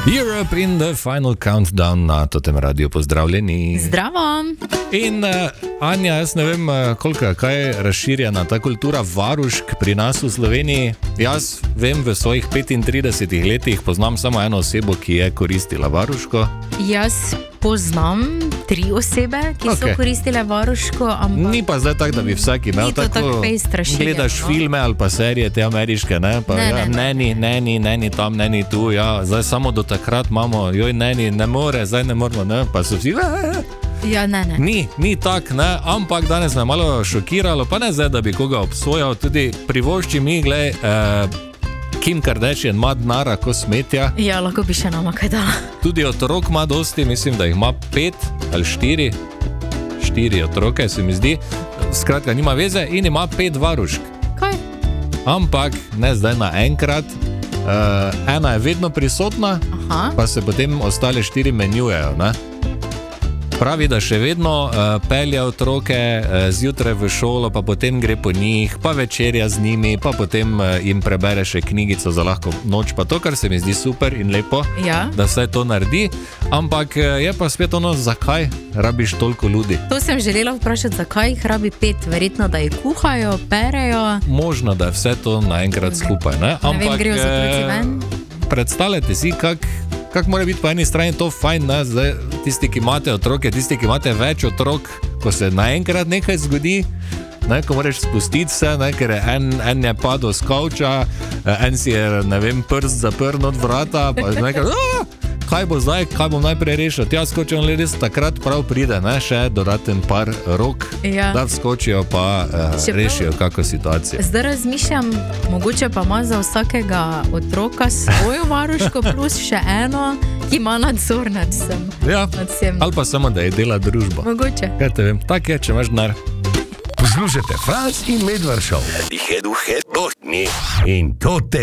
Europe in the final countdown na Totem Radio, pozdravljeni. Zdravo. In Anja, jaz ne vem, koliko je kaj razširjena ta kultura varušk pri nas v Sloveniji. Jaz vem, v svojih 35 letih poznam samo eno osebo, ki je koristila varuško. Jaz poznam 3 osebe, ki so koristile varuško, ampak... Ni pa zdaj tako, da bi vsak imel tako... Gledaš filme ali pa serije te ameriške, ne? Pa, neni tam, neni tu, ja. Zdaj samo do takrat imamo, neni ne more, zdaj ne moramo, ne? Pa so vsi... Ja, ne. Ni tak, ne, ampak danes me malo šokiralo, pa ne zdaj, da bi koga obsojal, tudi privošči mi, glej, Kim Kardashian ima denara ko smetja. Ja, lahko bi še nama kaj dala. Tudi otrok ima dosti, mislim, da jih ima 5 ali 4. 4 otroke, se mi zdi. Skratka, nima veze in ima 5 varušk. Kaj? Ampak, ne zdaj naenkrat, ena je vedno prisotna, pa se potem ostale 4 menjujejo, ne? Pravi, da še vedno pelje otroke zjutraj v šolo, pa potem gre po njih, pa večerja z njimi, pa potem jim prebere še knjigico za lahko noč, pa to, kar se mi zdi super in lepo, da vse to naredi, ampak je pa spet ono, zakaj rabiš toliko ljudi? To sem želela vprašati, zakaj jih rabi 5, verjetno, da jih kuhajo, perejo. Možno, da je vse to naenkrat skupaj, ne? Ne vem, grejo za otroci ven. Predstavljate si, kako mora biti po eni strani to fajn, ne? Zdaj, tisti, ki imate otroke, tisti, ki imate več otrok, ko se naenkrat nekaj zgodi, ne? Ko moraš spustiti se, ne? Ker je en je padel z kavča, en si je, ne vem, prst zaprl od vrata, pa nekaj, kaj bo zdaj, kaj bom najprej rešil? Tja skočijo, res takrat prav pride, ne? Še dodaten par rok, da vskočijo pa rešijo kako situacijo. Zdaj razmišljam, mogoče pa ima za vsakega otroka svojo varuško plus še eno, ki ima nadzor nad vsem. Ja, ali pa samo, da je dela družba. Mogoče. Kaj te vem, tak je, če imaš denar. Poslušajte Franc in Medvard Show. In to te